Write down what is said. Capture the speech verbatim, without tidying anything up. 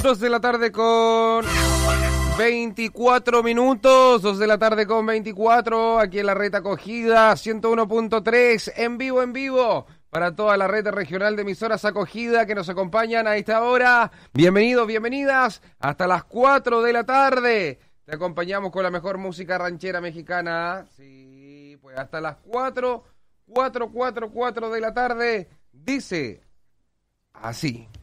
dos de la tarde con veinticuatro minutos, dos de la tarde con veinticuatro, aquí en la red acogida, ciento uno punto tres, en vivo, en vivo, para toda la red regional de emisoras acogida que nos acompañan a esta hora. Bienvenidos, bienvenidas, hasta las cuatro de la tarde. Te acompañamos con la mejor música ranchera mexicana. Sí, pues hasta las cuatro, cuatro, cuatro, cuatro de la tarde, dice así.